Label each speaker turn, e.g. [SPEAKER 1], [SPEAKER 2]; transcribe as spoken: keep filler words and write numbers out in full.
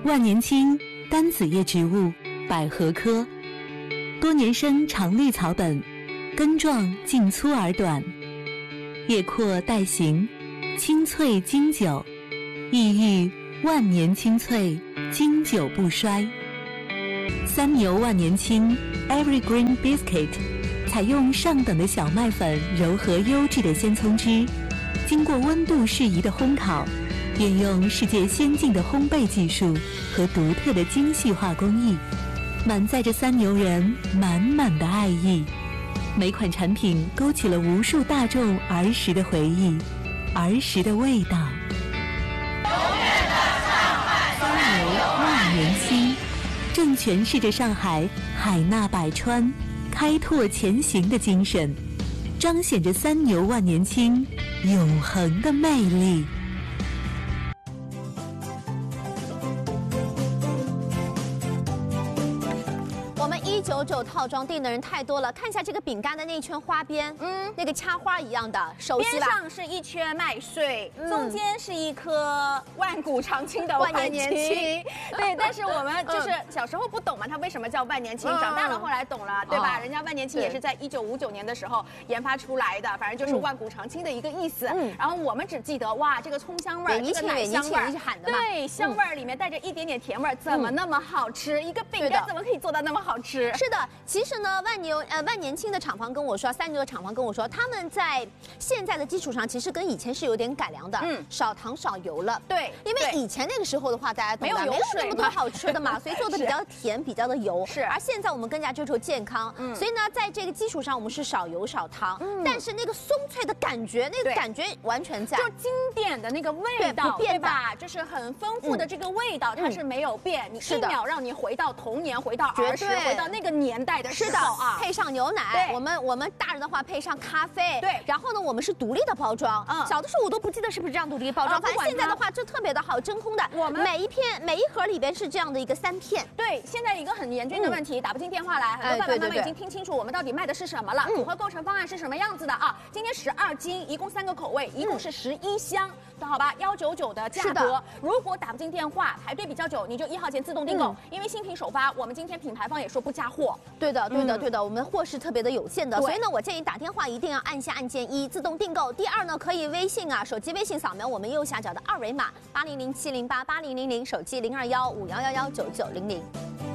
[SPEAKER 1] 万年青，单子叶植物，百合科，多年生常绿草本，根状茎粗而短，叶阔带形，清脆经久，意喻万年青翠，经久不衰。三牛万年青 Evergreen Biscuit 采用上等的小麦粉糅合优质的鲜葱汁，经过温度适宜的烘烤，运用世界先进的烘焙技术和独特的精细化工艺，满载着三牛人满满的爱意。每款产品勾起了无数大众儿时的回忆，儿时的味道。三牛万年青，正诠释着上海海纳百川、开拓前行的精神，彰显着三牛万年青永恒的魅力。
[SPEAKER 2] 一九九套装订的人太多了，看一下这个饼干的那一圈花边，嗯，那个掐花一样的，熟悉吧？
[SPEAKER 3] 边上是一圈麦穗，嗯、中间是一颗万古长青的万年青。对，但是我们就是小时候不懂嘛，它为什么叫万年青？嗯、长大了后来懂了，对吧？哦、人家万年青也是在一九五九年的时候研发出来的，反正就是万古长青的一个意思。嗯、然后我们只记得哇，这个葱香味儿，这个奶香味儿，
[SPEAKER 2] 喊的嘛，
[SPEAKER 3] 对，香味儿里面带着一点点甜味儿，怎么那么好吃？一个饼干怎么可以做到那么好吃？
[SPEAKER 2] 是的，其实呢，万牛呃万年青的厂房跟我说，三牛的厂房跟我说，他们在现在的基础上，其实跟以前是有点改良的，嗯，少糖少油了。
[SPEAKER 3] 对，
[SPEAKER 2] 因为以前那个时候的话，大家懂的，
[SPEAKER 3] 没有
[SPEAKER 2] 没有那么多好吃的嘛，所以做的比较甜，比较的油。
[SPEAKER 3] 是，
[SPEAKER 2] 而现在我们更加追求健康，嗯，所以呢，在这个基础上，我们是少油少糖，嗯，但是那个松脆的感觉，那个感觉完全在，
[SPEAKER 3] 就经典的那个味道，不变吧？就是很丰富的这个味道，它是没有变，你一秒让你回到童年，回到儿时，回到那个年代的时候啊。
[SPEAKER 2] 配上牛奶，我们我们大人的话配上咖啡，
[SPEAKER 3] 对，
[SPEAKER 2] 然后呢，我们是独立的包装，嗯，小的时候我都不记得是不是这样独立包装，反正现在的话就特别的好，真空的，我们每一片每一盒里边是这样的一个三片，
[SPEAKER 3] 对，现在一个很严峻的问题，打不进电话来，很多爸爸妈妈已经听清楚我们到底卖的是什么了，组合构成方案是什么样子的啊？今天十二斤，一共三个口味，一共是十一箱，好吧，幺九九的价格，如果打不进电话，排队比较久，你就一号前自动订购，因为新品首发，我们今天品牌方也说不加货，
[SPEAKER 2] 对的，对的，对的，我们货是特别的有限的，所以呢，我建议打电话一定要按下按键一自动订购。第二呢，可以微信啊，手机微信扫描我们右下角的二维码八零零七零八八零零零，手机零二幺五幺幺幺九九零零。